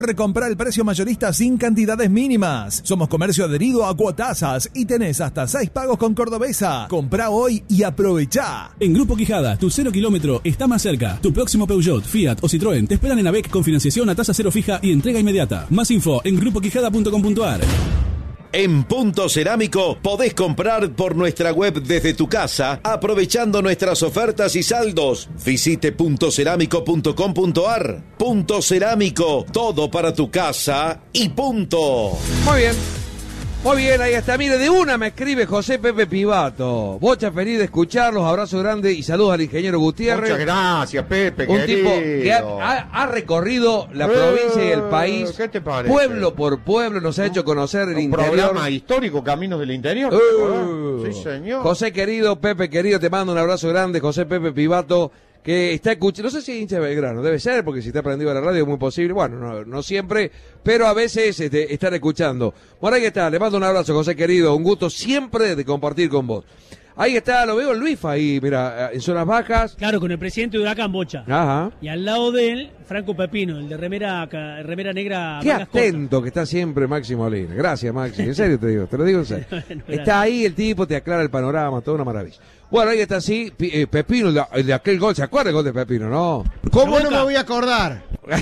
siempre compra el precio mayorista sin cantidades mínimas. Somos comercio adherido a Cuotasas y tenés hasta 6 pagos con Cordobesa. Comprá hoy y aprovechá. En Grupo Quijada, tu 0 kilómetro está más cerca. Tu próximo Peugeot, Fiat o Citroën te esperan en AVEC con financiación a tasa cero fija y entrega inmediata. Más info en grupoquijada.com.ar. En Punto Cerámico podés comprar por nuestra web desde tu casa, aprovechando nuestras ofertas y saldos. Visite puntocerámico.com.ar. Punto Cerámico, todo para tu casa y punto. Muy bien, ahí está. Mire, de una me escribe José Pepe Pivato. Bocha, feliz de escucharlos, abrazo grande y saludos al ingeniero Gutiérrez. Muchas gracias, Pepe, un querido. tipo que ha recorrido la provincia y el país, ¿qué te parece? Pueblo por pueblo, nos ha hecho conocer el interior. Un programa histórico, Caminos del Interior. Sí, señor. José querido, Pepe querido, te mando un abrazo grande, José Pepe Pivato, que está escuchando, no sé si es hincha de Belgrano, debe ser, porque si está prendido a la radio es muy posible, bueno, no siempre, pero a veces están escuchando. Bueno, ahí está, le mando un abrazo, José querido, un gusto siempre de compartir con vos. Ahí está, lo veo en Luifa, ahí, mira, en zonas bajas. Claro, con el presidente de Huracán, Bocha. Ajá. Y al lado de él, Franco Pepino, el de remera negra. Qué atento que está siempre Maxi Molina. Gracias, Maxi, en serio te lo digo en serio. Bueno, está ahí el tipo, te aclara el panorama, toda una maravilla. Bueno, ahí está, sí, Pepino, el de aquel gol, ¿se acuerda el gol de Pepino, no? ¿Cómo no me voy a acordar?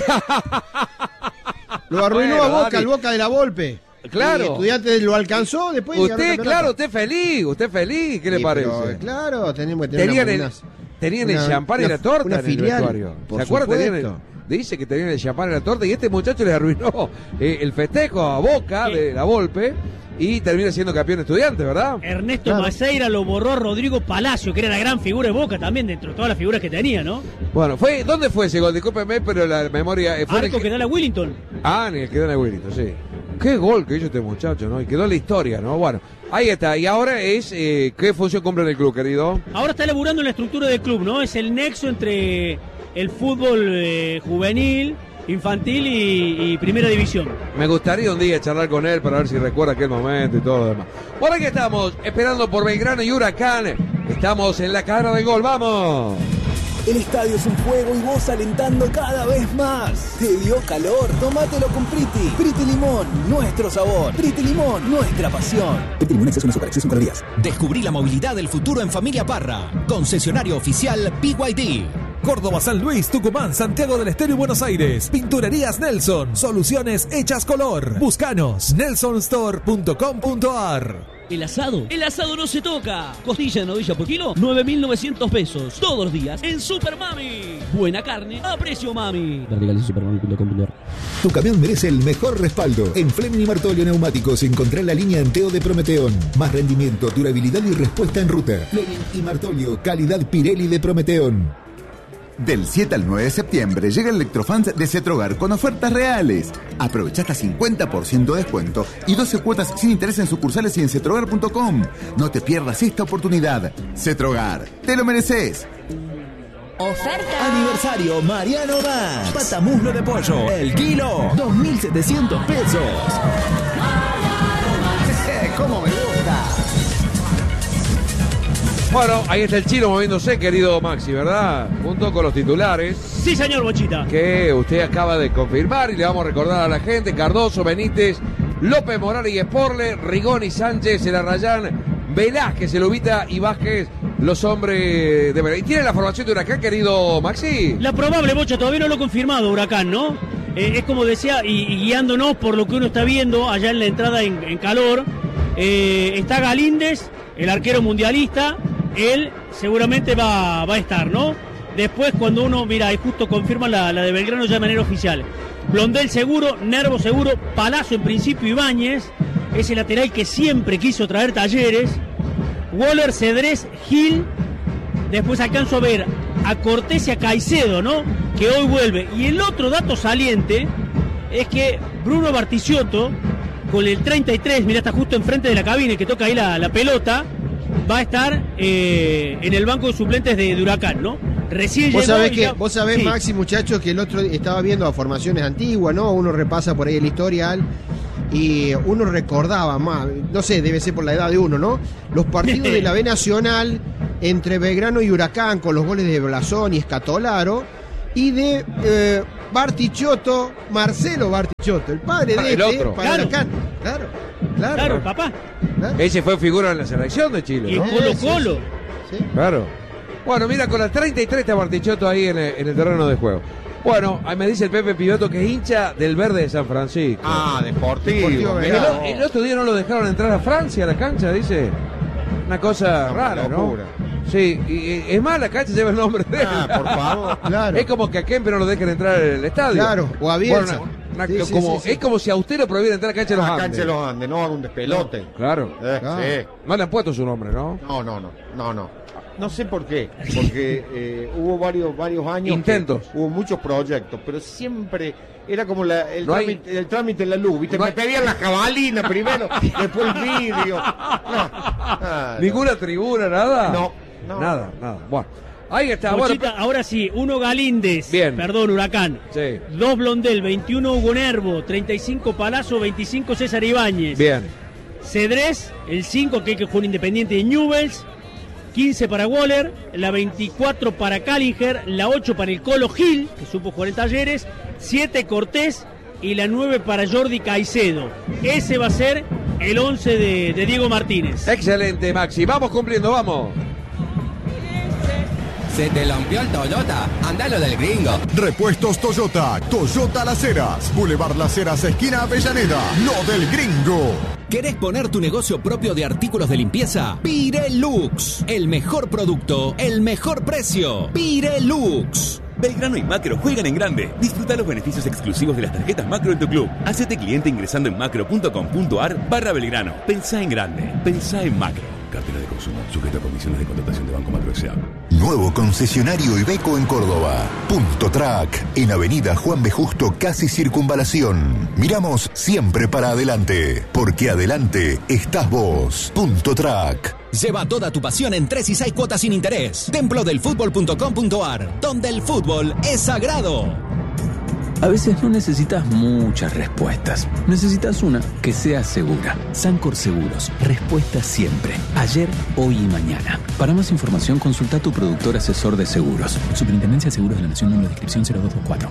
Lo arruinó a Boca, el Boca de la Volpe. Claro. El Estudiantes lo alcanzó, después... Usted feliz, ¿qué le parece? Pero, claro, tenemos que tener tenían el champán y la torta una en filial, el vestuario. ¿Se acuerda? Dice que tenían el champán y la torta y este muchacho les arruinó el festejo a Boca de la Volpe y termina siendo campeón estudiante, ¿verdad? Ernesto Maceira lo borró Rodrigo Palacio, que era la gran figura de Boca también, dentro de todas las figuras que tenía, ¿no? Bueno, ¿dónde fue ese gol? Discúlpeme, pero la memoria... fue Arco que da la Willington. En el que da la Willington, sí. Qué gol que hizo este muchacho, ¿no? Y quedó en la historia, ¿no? Bueno, ahí está. Y ahora es... ¿qué función cumple en el club, querido? Ahora está elaborando en la estructura del club, ¿no? Es el nexo entre el fútbol juvenil, infantil y primera división. Me gustaría un día charlar con él para ver si recuerda aquel momento y todo lo demás. Por aquí estamos, esperando por Belgrano y Huracán. Estamos en la cara del gol, ¡vamos! El estadio es un juego y vos alentando cada vez más. ¿Te dio calor? Tómatelo con Priti. Priti Limón, nuestro sabor. Priti Limón, nuestra pasión. Priti Limón Exceso en azúcar, exceso en calorías. Descubrí la movilidad del futuro en Familia Parra. Concesionario oficial BYD. Córdoba, San Luis, Tucumán, Santiago del Estero y Buenos Aires. Pinturerías Nelson. Soluciones hechas color. Búscanos. nelsonstore.com.ar. El asado no se toca. Costilla de novilla por kilo, 9.900 pesos. Todos los días en Super Mami. Buena carne a precio mami. Tu camión merece el mejor respaldo. En Fleming y Martolio Neumáticos encontrá la línea Anteo de Prometeón. Más rendimiento, durabilidad y respuesta en ruta. Fleming y Martolio, calidad Pirelli de Prometeón. Del 7 al 9 de septiembre llega el Electrofans de Cetrogar con ofertas reales. Aprovecha hasta 50% de descuento y 12 cuotas sin interés en sucursales y en cetrogar.com. No te pierdas esta oportunidad. Cetrogar, te lo mereces. Oferta. Aniversario Mariano Max. Patamuslo de pollo. El kilo. 2.700 pesos. ¿Cómo me gusta? Bueno, ahí está el chino moviéndose, querido Maxi, ¿verdad? Junto con los titulares. Sí, señor Bochita. Que usted acaba de confirmar y le vamos a recordar a la gente. Cardoso, Benítez, López Morales y Sporle, Rigoni, Sánchez, El Arrayán, Velázquez, Elubita y Vázquez, los hombres de Belgrano. ¿Y tiene la formación de Huracán, querido Maxi? La probable, Bocha, todavía no lo ha confirmado Huracán, ¿no? Es como decía, y guiándonos por lo que uno está viendo allá en la entrada en calor, está Galíndez, el arquero mundialista. Él seguramente va a estar, ¿no? Después cuando uno, mira, y justo confirma la de Belgrano ya de manera oficial. Blondel seguro, Nervo seguro, Palazzo en principio, Ibáñez, ese lateral que siempre quiso traer Talleres, Waller, Cedrés, Gil, después alcanzo a ver a Cortés y a Caicedo, ¿no? Que hoy vuelve. Y el otro dato saliente es que Bruno Bartichotto, con el 33, mira, está justo enfrente de la cabina que toca ahí la pelota, va a estar en el banco de suplentes de Huracán, ¿no? Recién vos llegó. Vos sabés, sí, Maxi, muchachos, que el otro estaba viendo formaciones antiguas, ¿no? Uno repasa por ahí el historial y uno recordaba más, no sé, debe ser por la edad de uno, ¿no? Los partidos de la B Nacional entre Belgrano y Huracán con los goles de Blasón y Escatolaro. y de Bartichotto, Marcelo Bartichotto, el padre de el otro. para Huracán. Claro, papá. Claro. Ese fue figura en la selección de Chile, Y ¿no? Colo-Colo. Sí. Claro. Bueno, mira, con las 33 está Bartichotto ahí en el terreno de juego. Bueno, ahí me dice el Pepe Pivato que es hincha del Verde de San Francisco. Ah, Deportivo. El otro día no lo dejaron entrar a Francia a la cancha, dice. Una cosa rara, ¿no? Sí, y es más, la cancha lleva el nombre de él. Por favor. Claro. Es como que a Kempe no lo dejen entrar al estadio. Claro, o a Bielsa. Bueno, es como si a usted lo prohibiera entrar a la cancha de los La Andes. cancha de los Andes, no haga un despelote. Claro. Sí. No le han puesto su nombre, ¿no? No. No sé por qué, porque hubo varios años. Intentos. Hubo muchos proyectos, pero siempre era como el trámite en la luz, ¿viste? No Me pedían la jabalina primero, después el vídeo. ¿Ninguna tribuna, nada? No. Nada. Bueno, ahí está. Bochita, Bueno, ahora sí, 1 Galíndez. Bien. Perdón, Huracán. sí. 2 Blondel, 21 Hugo Nervo, 35 Palazzo, 25 César Ibáñez. Bien. Cedrés, el 5 que juega Independiente de Newell's, 15 para Waller, la 24 para Callinger, la 8 para el Colo Gil, que supo jugar en Talleres, 7 Cortés y la 9 para Jordi Caicedo. Ese va a ser el 11 de Diego Martínez. Excelente, Maxi. Vamos cumpliendo, vamos. ¿Se te rompió el Toyota? Andalo del Gringo. Repuestos Toyota, Toyota Las Heras, Boulevard Las Heras, esquina Avellaneda, lo del Gringo. ¿Querés poner tu negocio propio de artículos de limpieza? Pirelux. El mejor producto, el mejor precio. Pirelux. Belgrano y Macro juegan en grande. Disfruta los beneficios exclusivos de las tarjetas Macro en tu club. Hacete cliente ingresando en macro.com.ar/Belgrano. Pensá en grande. Pensá en Macro. Cartera de consumo. Sujeta a condiciones de contratación de Banco Macro S.A. Nuevo concesionario Iveco en Córdoba. Punto Track, en Avenida Juan B. Justo, casi Circunvalación. Miramos siempre para adelante, porque adelante estás vos. Punto Track. Lleva toda tu pasión en 3 y 6 cuotas sin interés. Templodelfutbol.com.ar, donde el fútbol es sagrado. A veces no necesitas muchas respuestas. Necesitas una que sea segura. Sancor Seguros. Respuesta siempre. Ayer, hoy y mañana. Para más información, consulta a tu productor asesor de seguros. Superintendencia de Seguros de la Nación, número de inscripción 0224.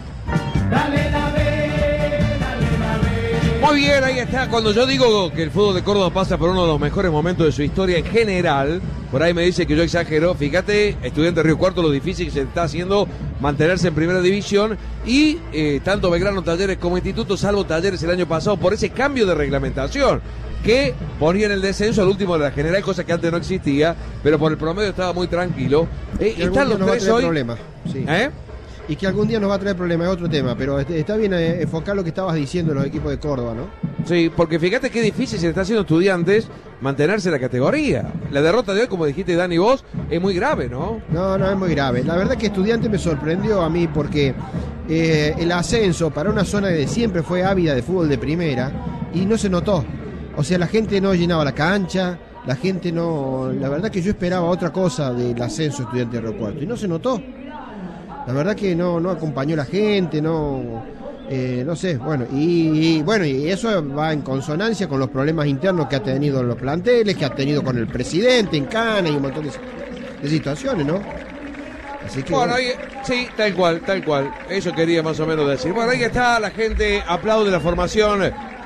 Muy bien, ahí está. Cuando yo digo que el fútbol de Córdoba pasa por uno de los mejores momentos de su historia en general, por ahí me dice que yo exagero. Fíjate, Estudiante Río Cuarto, lo difícil que se está haciendo mantenerse en primera división y tanto Belgrano, Talleres como Instituto, salvo Talleres el año pasado, por ese cambio de reglamentación que ponían el descenso al último de la general, cosa que antes no existía, pero por el promedio estaba muy tranquilo. Están los tres hoy. Problemas, sí. Y que algún día nos va a traer problemas, es otro tema, pero está bien enfocar lo que estabas diciendo en los equipos de Córdoba, ¿no? Sí, porque fíjate qué difícil se le está haciendo a Estudiantes mantenerse en la categoría. La derrota de hoy, como dijiste Dani vos, es muy grave, ¿no? No, es muy grave. La verdad que Estudiantes me sorprendió a mí porque el ascenso para una zona que siempre fue ávida de fútbol de primera y no se notó. O sea, la gente no llenaba la cancha, la gente no... La verdad que yo esperaba otra cosa del ascenso Estudiantes de Río Cuarto y no se notó. La verdad que no acompañó la gente, no sé, bueno, y eso va en consonancia con los problemas internos que ha tenido en los planteles, que ha tenido con el presidente en Cana y un montón de situaciones, ¿no? Así que bueno, ahí, sí, tal cual, eso quería más o menos decir. Bueno, ahí está, la gente aplaude la formación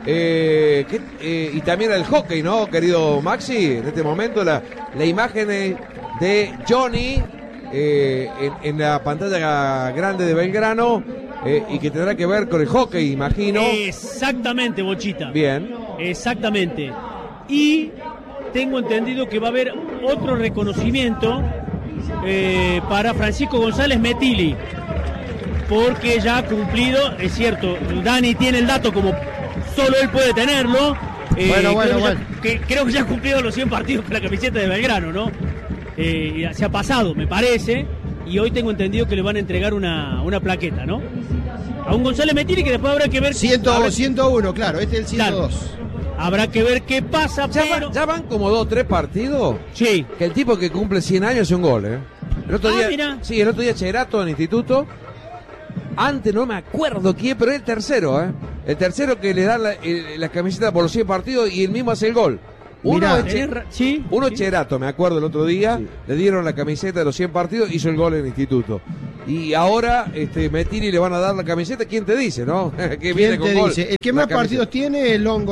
y también el hockey, ¿no, querido Maxi? En este momento la imagen de Johnny en la pantalla grande de Belgrano y que tendrá que ver con el hockey, imagino. Exactamente, Bochita. Bien. Exactamente. Y tengo entendido que va a haber otro reconocimiento para Francisco González Metilli, porque ya ha cumplido, es cierto, Dani tiene el dato como solo él puede tenerlo. Creo que ya ha cumplido los 100 partidos con la camiseta de Belgrano, ¿no? Se ha pasado, me parece, y hoy tengo entendido que le van a entregar una plaqueta, ¿no? A un González Metilli que después habrá que ver... 101, claro, este es el 102. Claro. Habrá que ver qué pasa, pero... ¿Ya van como 2 o 3 partidos? Sí. Que el tipo que cumple 100 años hace un gol, El otro día, mira. Sí, el otro día Cherato en Instituto. Antes no me acuerdo quién, pero es el tercero, El tercero que le dan la camiseta por los 100 partidos y él mismo hace el gol. Uno Cherato, me acuerdo el otro día, le dieron la camiseta de los 100 partidos, hizo el gol en el Instituto. Y ahora Mettini le van a dar la camiseta. ¿Quién te dice, no? Que viene con gol. Dice? El que más partidos tiene es Longo,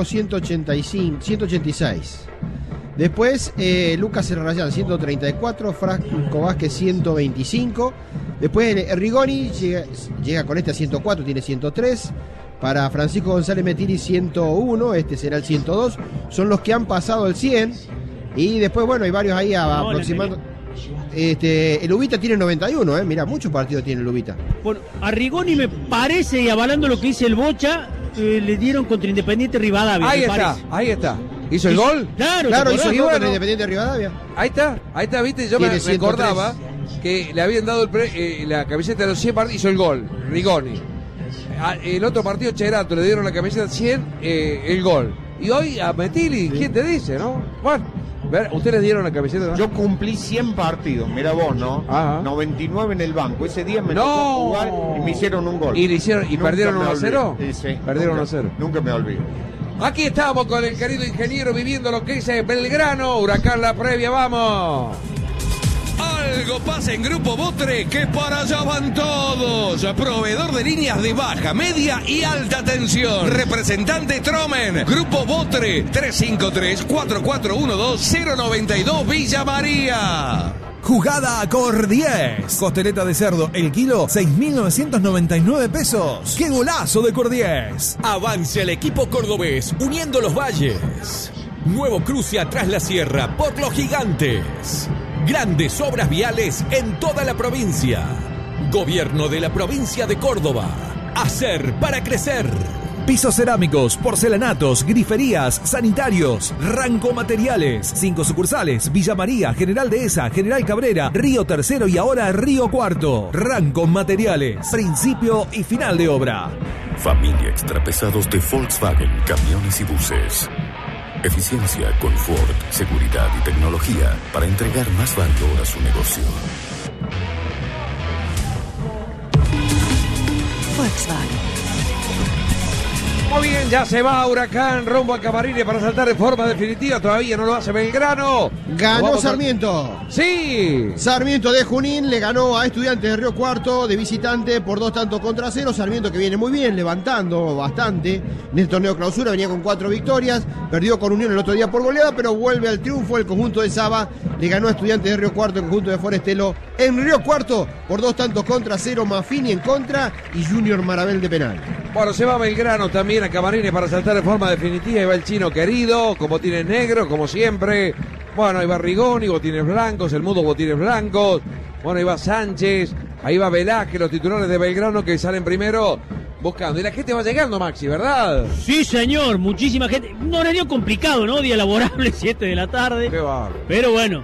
186. Después Lucas Herrayán, 134. Franco Vázquez, 125. Después Rigoni llega con a 104, tiene 103. Para Francisco González Mettini, 101. Este será el 102. Son los que han pasado el 100. Y después, bueno, hay varios ahí aproximando. El Ubita tiene 91, mira, muchos partidos tiene el Ubita. Bueno, a Rigoni me parece, y avalando lo que dice el Bocha, le dieron contra Independiente Rivadavia. Ahí está. ¿Hizo el gol? Claro, hizo el gol contra Independiente Rivadavia. Ahí está, viste, yo me recordaba que le habían dado la camiseta de los 100 partidos, hizo el gol, Rigoni. El otro partido, Cherato, le dieron la camiseta de 100, el gol. Y hoy a Mettini, ¿quién te dice, no? Bueno. ¿Ustedes dieron la camiseta, no? Yo cumplí 100 partidos, mira vos, ¿no? Ajá. 99 en el banco. Ese día me tocó jugar y me hicieron un gol. ¿Y perdieron 1-0? Sí. Perdieron 1-0. Nunca me olvido. Aquí estamos con el querido ingeniero viviendo lo que dice Belgrano. Huracán la previa, vamos. Algo pasa en Grupo Botre, que para allá van todos. Proveedor de líneas de baja, media y alta tensión. Representante Tromen. Grupo Botre, 353-4412-092 Villa María. Jugada a Cordiés. Costeleta de cerdo, el kilo, 6.999 pesos. ¡Qué golazo de Cordiés! Avance el equipo cordobés, uniendo los valles. Nuevo cruce atrás la sierra por los gigantes. Grandes obras viales en toda la provincia. Gobierno de la provincia de Córdoba. Hacer para crecer. Pisos cerámicos, porcelanatos, griferías, sanitarios, Ranco Materiales. 5 sucursales: Villa María, General Dehesa, General Cabrera, Río Tercero y ahora Río Cuarto. Ranco Materiales. Principio y final de obra. Familia Extrapesados de Volkswagen, camiones y buses. Eficiencia, confort, seguridad y tecnología para entregar más valor a su negocio. Volkswagen. Muy bien, ya se va Huracán rumbo a Camarines para saltar de forma definitiva. Todavía no lo hace Belgrano. Ganó Sarmiento. Sí. Sarmiento de Junín le ganó a Estudiantes de Río Cuarto de visitante por 2-0. Sarmiento que viene muy bien, levantando bastante en el torneo clausura. Venía con 4 victorias. Perdió con Unión el otro día por goleada, pero vuelve al triunfo. El conjunto de Saba le ganó a Estudiantes de Río Cuarto, el conjunto de Forestelo en Río Cuarto por 2-0. Maffini en contra y Junior Marabel de penal. Bueno, se va Belgrano también a Camarines para saltar de forma definitiva. Ahí va el chino querido, con botines negros, como siempre. Bueno, ahí va Rigoni, botines blancos, el mudo, botines blancos. Bueno, ahí va Sánchez, ahí va Velázquez, los titulares de Belgrano que salen primero buscando. Y la gente va llegando, Maxi, ¿verdad? Sí, señor, muchísima gente. Un horario complicado, ¿no? Día laborable, 7 de la tarde. Qué bárbaro. Pero bueno,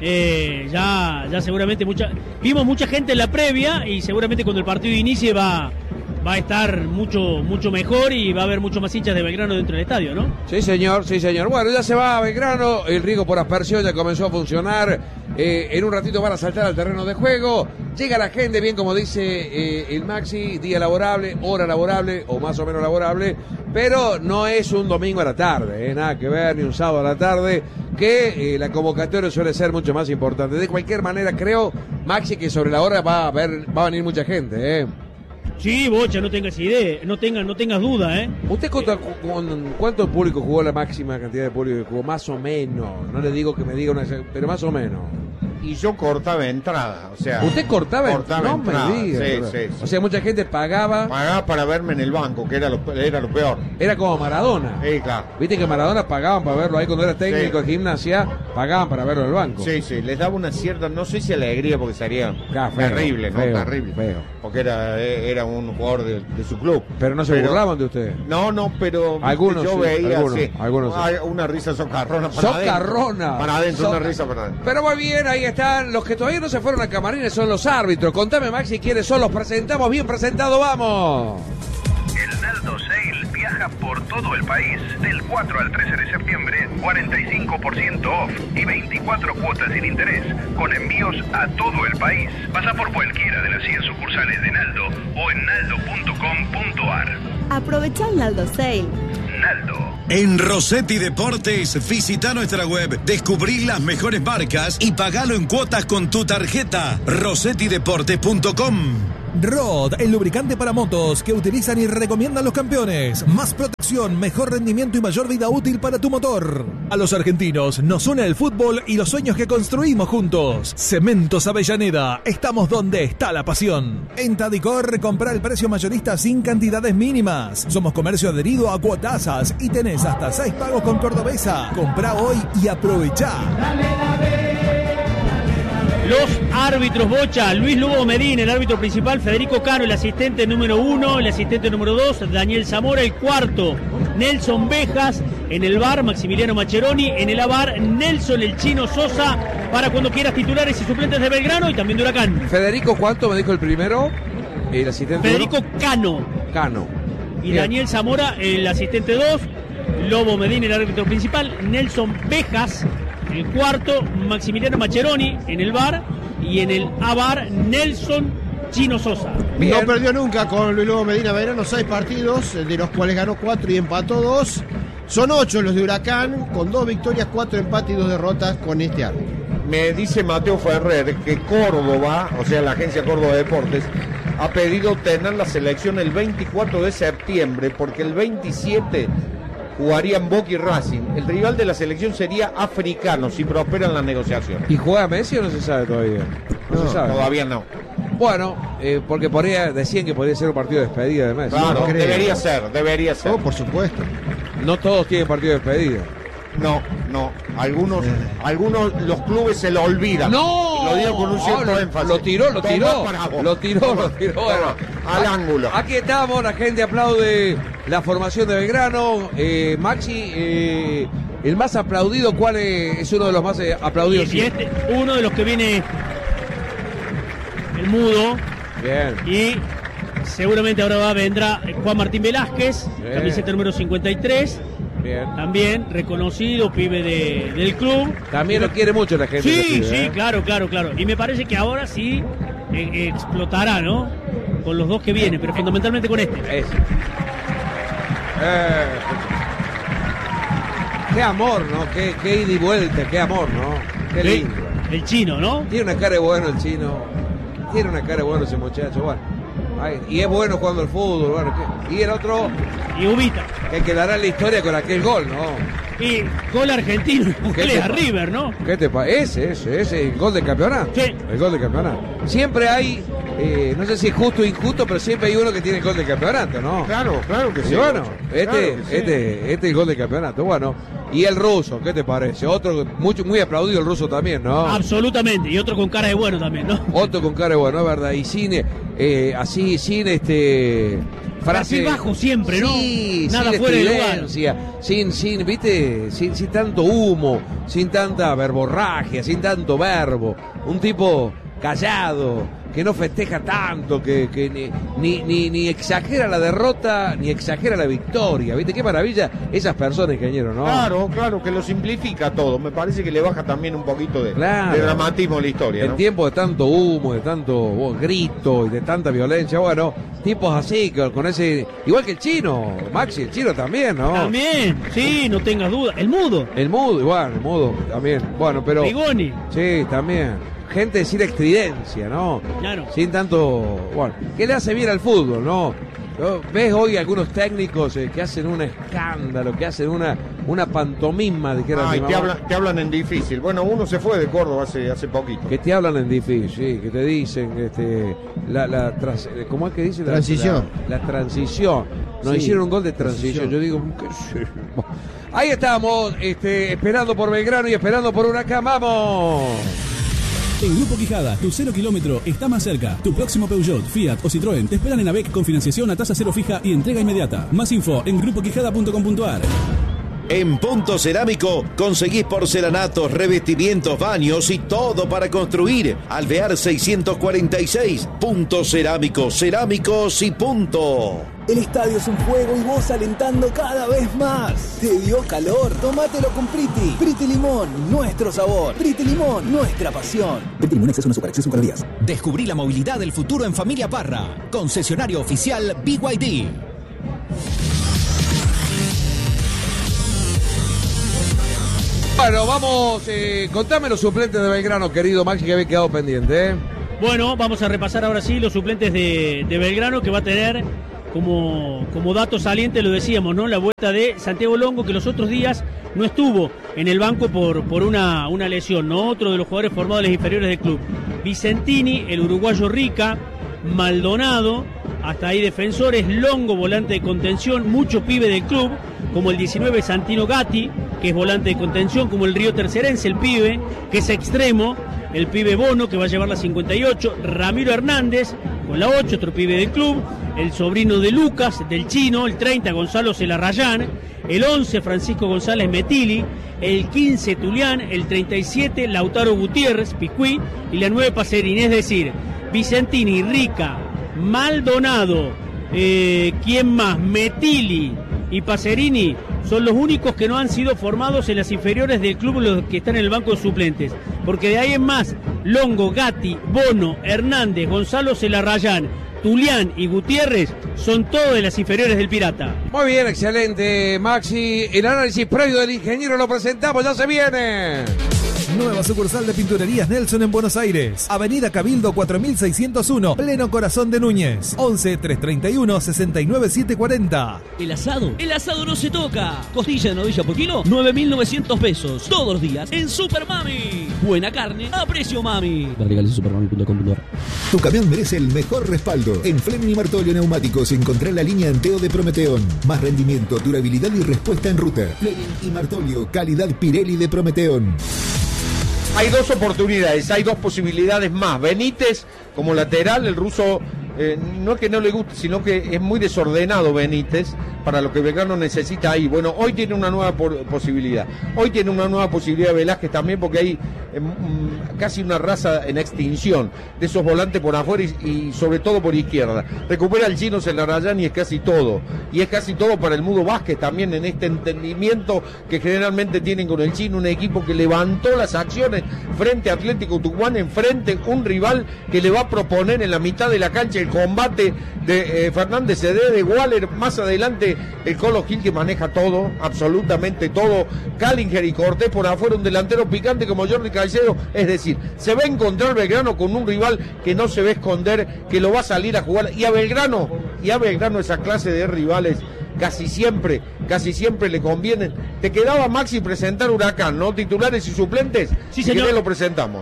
ya seguramente vimos mucha gente en la previa y seguramente cuando el partido inicie va a estar mucho mejor y va a haber mucho más hinchas de Belgrano dentro del estadio, ¿no? Sí, señor, sí, señor. Bueno, ya se va a Belgrano, el riego por aspersión ya comenzó a funcionar. En un ratito van a saltar al terreno de juego. Llega la gente, bien como dice el Maxi, día laborable, hora laborable o más o menos laborable, pero no es un domingo a la tarde, nada que ver, ni un sábado a la tarde, que la convocatoria suele ser mucho más importante. De cualquier manera, creo, Maxi, que sobre la hora va a venir mucha gente, Sí, Bocha, no tengas idea, no tengas duda, ¿Usted cuánto público jugó, la máxima cantidad de público que jugó? Más o menos, no le digo que me diga pero más o menos. Y yo cortaba entrada, o sea... ¿Usted cortaba entrada? No me diga. Sí. O sea, mucha gente pagaba para verme en el banco, que era lo peor. Era como Maradona. Sí, claro. Viste que Maradona pagaban para verlo ahí cuando era técnico de gimnasia, pagaban para verlo en el banco. Sí, les daba una cierta, no sé si alegría, porque sería terrible, ¿no? Terrible. Feo. Porque era un jugador de su club. Pero no se burlaban de usted. No, pero algunos yo sí, veía algunos sí. Una risa socarrona para adentro. Para adentro, una risa para adentro. Pero muy bien, ahí están. Los que todavía no se fueron a Camarines son los árbitros. Contame, Maxi, quiénes son. Los presentamos. Bien presentado, vamos. El Naldo Sale viaja por todo el país. Del 4 al 13 de septiembre, 45% off y 24 cuotas sin interés, con envíos a todo el país. Pasa por cualquiera de las 100 sucursales de Naldo o en naldo.com.ar. Aprovecha el Naldo Sale. Naldo. En Rossetti Deportes, visita nuestra web, descubrí las mejores marcas y pagalo en cuotas con tu tarjeta. rossettideportes.com. Rod, el lubricante para motos que utilizan y recomiendan los campeones. Más protección, mejor rendimiento y mayor vida útil para tu motor. A los argentinos nos une el fútbol y los sueños que construimos juntos. Cementos Avellaneda, estamos donde está la pasión. En Tadicor, compra el precio mayorista sin cantidades mínimas. Somos comercio adherido a Cuotasas y tenés hasta 6 pagos con Cordobesa. Comprá hoy y aprovechá. Los árbitros Bocha, Luis Lugo Medina, el árbitro principal, Federico Cano, el asistente número 1, el asistente número 2, Daniel Zamora, el cuarto, Nelson Bejas, en el VAR, Maximiliano Maccheroni, en el AVAR, Nelson el Chino Sosa, para cuando quieras titulares y suplentes de Belgrano y también de Huracán. Federico, ¿cuánto me dijo el primero? El asistente Federico 1. Cano. Y Bien. Daniel Zamora, el asistente 2, Lobo Medina, el árbitro principal, Nelson Bejas, el cuarto, Maximiliano Maccheroni en el VAR y en el AVAR, Nelson Chino Sosa. Bien. No perdió nunca con Luis Lobo Medina Belgrano, 6 partidos, de los cuales ganó 4 y empató 2. Son 8 los de Huracán, con 2 victorias, 4 empates y 2 derrotas con este árbitro. Me dice Mateo Ferrer que Córdoba, o sea la agencia Córdoba Deportes, ha pedido tener la selección el 24 de septiembre porque el 27 jugarían Boca y Racing. El rival de la selección sería Africano si prosperan las negociaciones. ¿Y juega Messi o no se sabe todavía? No se sabe. Todavía no. Bueno, porque decían que podría ser un partido de despedida de Messi. Claro, ¿no? debería ser. Oh, por supuesto. No todos tienen partido de despedida. No. Algunos los clubes se lo olvidan. ¡No! Lo digo con un cierto énfasis. Lo tiró. Bueno, al ángulo. Aquí estamos, la gente aplaude la formación de Belgrano. Maxi, el más aplaudido, ¿cuál es uno de los más aplaudidos? Y uno de los que viene el mudo. Bien. Y seguramente ahora vendrá Juan Martín Velázquez, camiseta número 53. Bien. También reconocido, pibe del club. También lo quiere mucho la gente. Sí, claro. Y me parece que ahora sí explotará, ¿no? Con los dos que vienen, pero fundamentalmente con este. Qué amor, ¿no? Qué ida y vuelta, qué amor, ¿no? Qué lindo. El chino, ¿no? Tiene una cara de bueno el chino. Tiene una cara de bueno ese muchacho, bueno. Y es bueno jugando al fútbol, bueno. Y el otro... Y Ubita. Que quedará en la historia con aquel gol, ¿no? Y gol argentino, a River, ¿no? ¿Qué te parece? Ese, el gol del campeonato. Sí. El gol del campeonato. Siempre hay, no sé si es justo o injusto, pero siempre hay uno que tiene el gol del campeonato, ¿no? Claro que sí. Y bueno, este es el gol del campeonato. Bueno, y el ruso, ¿qué te parece? Otro muy aplaudido el ruso también, ¿no? Absolutamente, y otro con cara de bueno también, ¿no? Otro con cara de bueno, es verdad. Y sin frase bajo siempre, ¿no? Sí, nada sin fuera de lugar. Sin tanto humo, sin tanta verborragia, sin tanto verbo. Un tipo callado, que no festeja tanto, que ni exagera la derrota, ni exagera la victoria. ¿Viste? Qué maravilla esas personas, ingeniero, ¿no? Claro, que lo simplifica todo. Me parece que le baja también un poquito de dramatismo a la historia, ¿no? En tiempos de tanto humo, de tanto grito y de tanta violencia, bueno, tipos así, con ese... Igual que el chino, Maxi, el chino también, ¿no? También, sí, no tengas duda. El mudo, igual, el mudo también. Bueno, pero... Rigoni. Sí, también. Gente sin extridencia, ¿no? Claro. Sin tanto... Bueno, ¿qué le hace bien al fútbol, no? ¿Ves hoy algunos técnicos que hacen un escándalo, que hacen una pantomima? Te hablan en difícil. Bueno, uno se fue de Córdoba hace poquito. Que te hablan en difícil, sí, que te dicen, ¿cómo es que dicen? Transición. La transición. Nos hicieron un gol de transición. Yo digo, ¿qué sé? Ahí estamos, esperando por Belgrano y esperando por Huracán. ¡Vamos! En Grupo Quijada, tu 0 kilómetro está más cerca. Tu próximo Peugeot, Fiat o Citroën te esperan en AVEC con financiación a tasa cero fija y entrega inmediata. Más info en grupoquijada.com.ar. En Punto Cerámico conseguís porcelanatos, revestimientos, baños y todo para construir. Alvear 646. Punto Cerámico, cerámicos y punto. El estadio es un juego y vos alentando cada vez más. ¿Te dio calor? Tómatelo con Priti. Priti Limón, nuestro sabor. Priti Limón, nuestra pasión. Priti Limón Exceso no Super, Exceso con días. Descubrí la movilidad del futuro en Familia Parra. Concesionario oficial BYD. Bueno, vamos, contame los suplentes de Belgrano, querido Maxi, que había quedado pendiente. Bueno, vamos a repasar ahora sí los suplentes de Belgrano, que va a tener como dato saliente, lo decíamos, ¿no? La vuelta de Santiago Longo, que los otros días no estuvo en el banco por una lesión, ¿no? Otro de los jugadores formados en las inferiores del club. Vicentini, el uruguayo Rica, Maldonado, hasta ahí defensores, Longo, volante de contención, mucho pibe del club, como el 19 Santino Gatti, que es volante de contención, como el Río Tercerense, el pibe, que es extremo, el pibe Bono, que va a llevar la 58, Ramiro Hernández, con la 8, otro pibe del club, el sobrino de Lucas, del Chino, el 30 Gonzalo Celarrayán, el 11 Francisco González Metili, el 15 Tulián, el 37 Lautaro Gutiérrez, Piscuí, y la 9 Pacerini, es decir, Vicentini, Rica, Maldonado, ¿quién más? Metili y Pacerini son los únicos que no han sido formados en las inferiores del club, los que están en el banco de suplentes, porque de ahí en más, Longo, Gatti, Bono, Hernández, Gonzalo Celarrayán, Tulián y Gutiérrez son todos de las inferiores del Pirata. Muy bien, excelente, Maxi. El análisis previo del ingeniero lo presentamos, ya se viene. Nueva sucursal de Pinturerías Nelson en Buenos Aires. Avenida Cabildo 4601, pleno corazón de Núñez. 11 331 69 740. El asado no se toca. Costilla de novilla por kilo, 9.900 pesos. Todos los días en Super Mami. Buena carne a precio mami. supermami.com.ar. Tu camión merece el mejor respaldo. En Fleming y Martolio Neumáticos encontrá la línea Anteo de Prometeón. Más rendimiento, durabilidad y respuesta en ruta. Fleming y Martolio, calidad Pirelli de Prometeón. Hay dos oportunidades, hay dos posibilidades más. Benítez como lateral, el ruso no es que no le guste, sino que es muy desordenado Benítez para lo que Belgrano necesita ahí. Bueno, hoy tiene una nueva posibilidad. Hoy tiene una nueva posibilidad Velázquez también, porque hay casi una raza en extinción de esos volantes por afuera y sobre todo por izquierda. Recupera el Chino Celarrayán y es casi todo. Y es casi todo para el Mudo Vázquez también, en este entendimiento que generalmente tienen con el Chino, un equipo que levantó las acciones frente a Atlético Tucumán, enfrente un rival que le va a proponer en la mitad de la cancha el combate de Fernández Cedé, de Waller, más adelante el Colo Gil, que maneja todo, absolutamente todo, Callinger y Cortés por afuera, un delantero picante como Jordi Caicedo. Es decir, se va a encontrar Belgrano con un rival que no se va a esconder, que lo va a salir a jugar, y a Belgrano esa clase de rivales casi siempre le convienen. Te quedaba, Maxi, presentar Huracán, ¿no? Titulares y suplentes. Sí, señor. Que lo presentamos.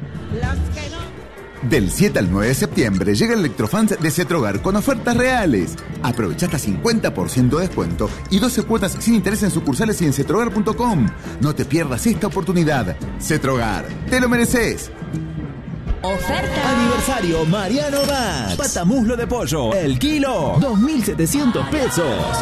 Del 7 al 9 de septiembre llega el Electrofans de Cetrogar con ofertas reales. Aprovecha hasta 50% de descuento y 12 cuotas sin interés en sucursales y en cetrogar.com. No te pierdas esta oportunidad. Cetrogar, te lo mereces. Oferta. Aniversario Mariano Max. Patamuslo de pollo. El kilo. 2.700 pesos.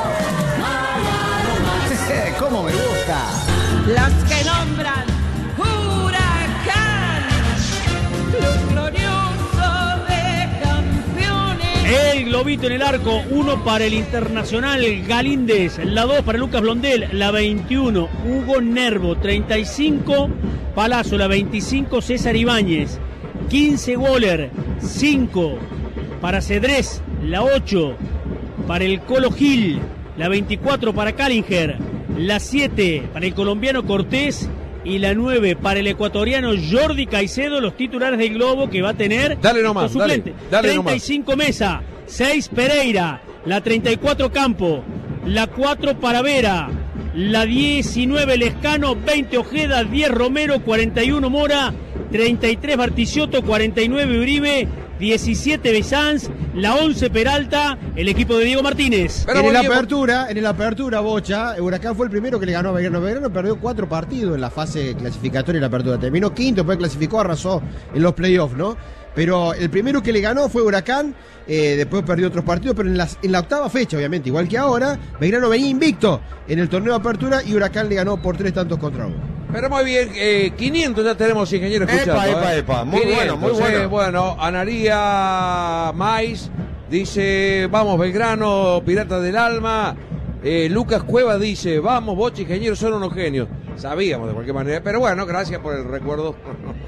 ¿Cómo me gusta? Las que nombran Huracán, club glorioso de campeones. El globito en el arco, 1 para el Internacional Galíndez, la 2 para Lucas Blondel, la 21 Hugo Nervo, 35 Palazzo, la 25 César Ibáñez, 15 Waller, 5 para Cedrés, la 8 para el Colo Gil, la 24 para Callinger, la 7 para el colombiano Cortés y la 9 para el ecuatoriano Jordi Caicedo, los titulares del globo que va a tener. Dale nomás, suplente. Dale 35 nomás. Mesa, 6 Pereira, la 34 Campo, la 4 para Vera, la 19 Lescano, 20 Ojeda, 10 Romero, 41 Mora, 33 Barticciotto, 49 Uribe, 17 Besanz, la 11 Peralta, el equipo de Diego Martínez. En el apertura, Bocha, Huracán fue el primero que le ganó a Belgrano. Belgrano perdió 4 partidos en la fase clasificatoria y la apertura. Terminó quinto, después clasificó, arrasó en los playoffs, ¿no? Pero el primero que le ganó fue Huracán, después perdió otros partidos, pero en la octava fecha, obviamente, igual que ahora, Belgrano venía invicto en el torneo de apertura y Huracán le ganó por 3 tantos contra 1. Pero muy bien, 500 ya tenemos, ingeniero, escuchando. Epa. Muy 500, bueno, muy bueno. Bueno, Analía Mais dice, vamos Belgrano, Pirata del Alma. Lucas Cueva dice, vamos Bocha, ingeniero, son unos genios. Sabíamos de cualquier manera, pero bueno, gracias por el recuerdo.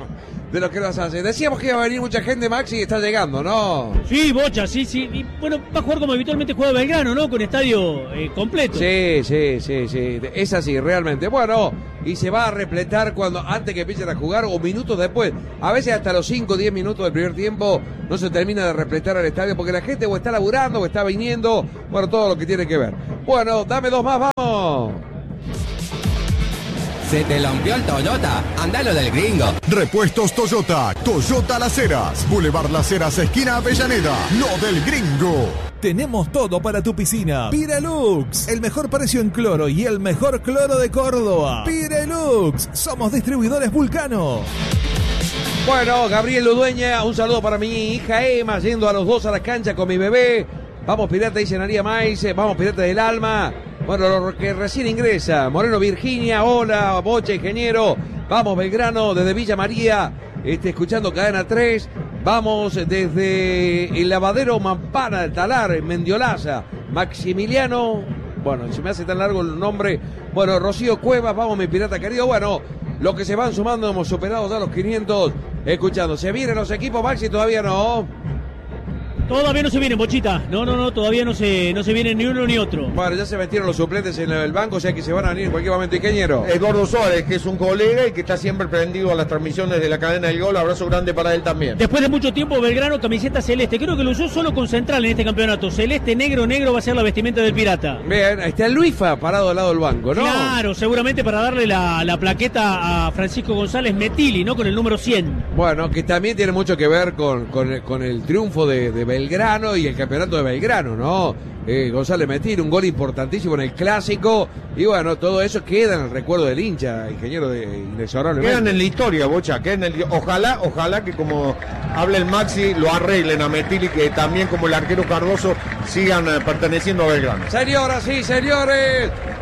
de lo que vas a hacer. Decíamos que iba a venir mucha gente, Maxi, y está llegando, ¿no? Sí, bocha, sí. Y bueno, va a jugar como habitualmente juega Belgrano, ¿no? Con estadio completo. Sí. Es así, realmente. Bueno, y se va a repletar antes que empiecen a jugar o minutos después. A veces hasta los 5 o 10 minutos del primer tiempo no se termina de repletar al estadio porque la gente o está laburando o está viniendo. Bueno, todo lo que tiene que ver. Bueno, dame 2 más, vamos. Se te rompió el Toyota, andalo del gringo. Repuestos Toyota, Toyota Las Heras, Boulevard Las Heras, esquina Avellaneda, lo del gringo. Tenemos todo para tu piscina. Pirelux, el mejor precio en cloro y el mejor cloro de Córdoba. Pirelux, somos distribuidores Vulcano. Bueno, Gabriel Ludueña, un saludo para mi hija Emma, yendo a los 2 a la cancha con mi bebé. Vamos Pirata, dice Naría Maize, vamos Pirata del Alma. Bueno, lo que recién ingresa, Moreno Virginia, hola, Bocha, ingeniero. Vamos Belgrano, desde Villa María, escuchando Cadena 3. Vamos desde el lavadero Mampana del Talar, en Mendiolaza. Maximiliano, bueno, se me hace tan largo el nombre. Bueno, Rocío Cuevas, vamos mi pirata querido. Bueno, los que se van sumando, hemos superado ya los 500. Escuchando, ¿se vienen los equipos, Maxi? Todavía no. Todavía no se vienen, Bochita. No, todavía no se vienen ni uno ni otro. Bueno, ya se metieron los suplentes en el banco, o sea que se van a venir en cualquier momento, ingeniero. Eduardo Suárez, que es un colega y que está siempre prendido a las transmisiones de la cadena del gol. Abrazo grande para él también. Después de mucho tiempo, Belgrano, camiseta celeste. Creo que lo usó solo con Central en este campeonato. Celeste, negro va a ser la vestimenta del Pirata. Bien, está el Luifa parado al lado del banco, ¿no? Claro, seguramente para darle la plaqueta a Francisco González Metili, ¿no? Con el número 100. Bueno, que también tiene mucho que ver con el triunfo de Belgrano y el campeonato de Belgrano, ¿no? González Metili, un gol importantísimo en el clásico, y bueno, todo eso queda en el recuerdo del hincha, ingeniero, inexorablemente. Quedan en la historia, Bocha, ojalá que como habla el Maxi, lo arreglen a Metili, que también como el arquero Cardoso sigan perteneciendo a Belgrano. Señoras y señores,